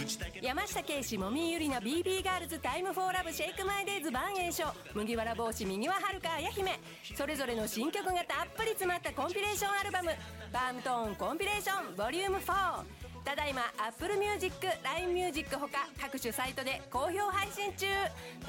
山下圭史、もみゆりの BB ガールズ、タイムフォーラブ、シェイクマイデイズ、バンエイショ、麦わら帽子、右ははるか、あや姫、それぞれの新曲がたっぷり詰まったコンピレーションアルバム、パームトーンコンピレーションボリューム4、ただいま Apple Music、LINE Music ほか各種サイトで好評配信中。